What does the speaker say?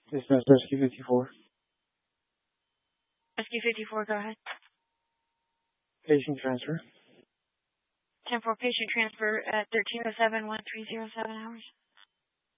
This is Rescue 54. Rescue 54, go ahead. Patient transfer. 10-4 patient transfer at 1307-1307 hours.